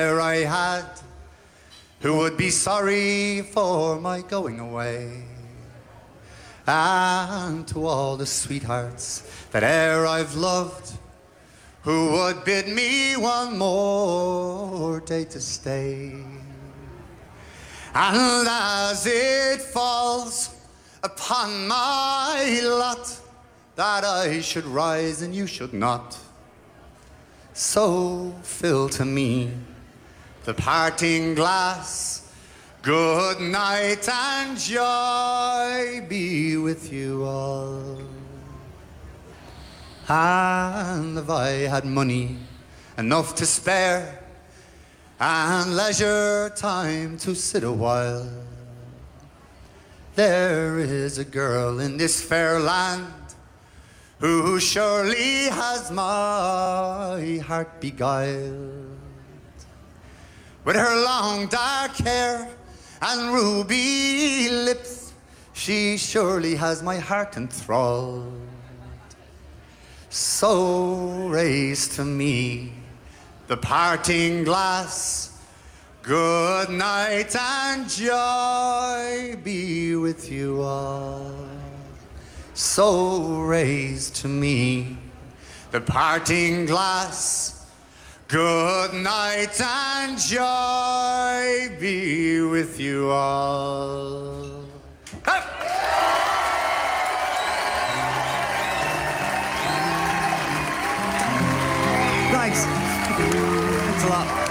There I had, who would be sorry for my going away. And to all the sweethearts that e'er I've loved, who would bid me one more day to stay. And as it falls upon my lot that I should rise and you should not, so fill to me the parting glass. Good night and joy be with you all. And if I had money enough to spare and leisure time to sit a while, there is a girl in this fair land who surely has my heart beguiled. With her long dark hair and ruby lips, she surely has my heart enthralled. So raise to me the parting glass. Good night and joy be with you all. So raise to me the parting glass. Good night and joy be with you all. Thanks. Thanks a lot.